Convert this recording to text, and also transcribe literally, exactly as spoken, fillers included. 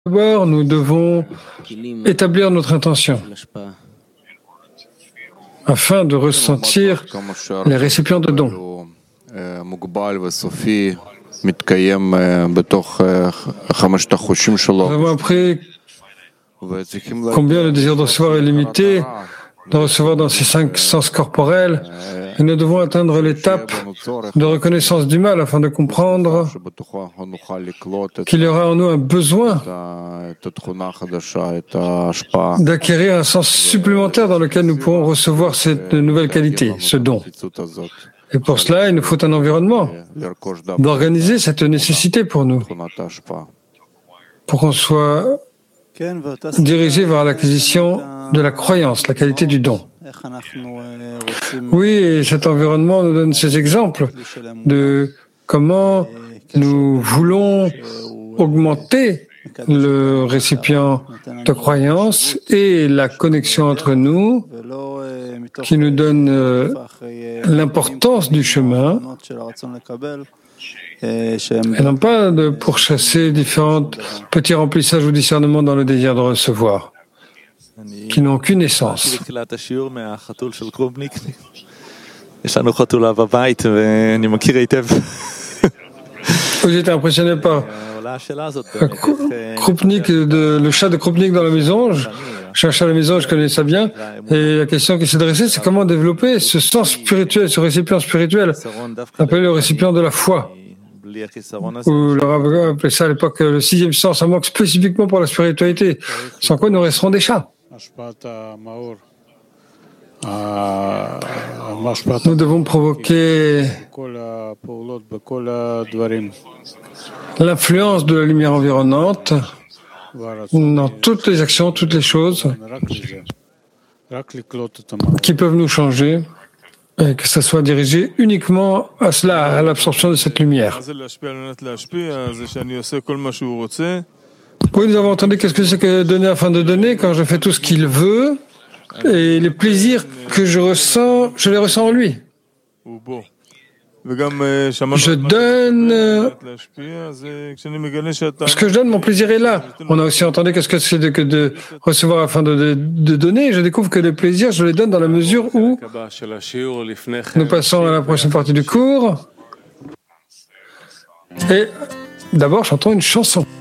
D'abord, nous devons établir notre intention afin de ressentir les récipients de dons. Nous avons appris combien le désir de recevoir est limité, de recevoir dans ces cinq sens corporels, et nous devons atteindre l'étape de reconnaissance du mal afin de comprendre qu'il y aura en nous un besoin d'acquérir un sens supplémentaire dans lequel nous pourrons recevoir cette nouvelle qualité, ce don. Et pour cela, il nous faut un environnement d'organiser cette nécessité pour nous, pour qu'on soit dirigé vers l'acquisition de la croyance, la qualité du don. Oui, et cet environnement nous donne ces exemples de comment nous voulons augmenter le récipient de croyance et la connexion entre nous qui nous donne euh, l'importance du chemin et non pas de pourchasser différents petits remplissages ou discernements dans le désir de recevoir, qui n'ont qu'une essence. J'étais impressionné par Krupnik, de, le chat de Krupnik dans la maison. Je cherchais à la maison, je connais ça bien. Et la question qui s'est dressée, c'est comment développer ce sens spirituel, ce récipient spirituel, appelé le récipient de la foi. Ou le rabbin appelait ça à l'époque le sixième sens, ça manque spécifiquement pour la spiritualité, sans quoi nous resterons des chats. Nous devons provoquer l'influence de la lumière environnante dans toutes les actions, toutes les choses qui peuvent nous changer, et que ça soit dirigé uniquement à cela, à l'absorption de cette lumière. Oui, nous avons entendu qu'est-ce que c'est que donner afin de donner, quand je fais tout ce qu'il veut, et les plaisirs que je ressens, je les ressens en lui. Je donne, ce que je donne, mon plaisir est là. On a aussi entendu qu'est-ce que c'est de, que de recevoir afin de, de, de donner. Je découvre que les plaisirs, je les donne dans la mesure où nous passons à la prochaine partie du cours. Et d'abord, chantons une chanson.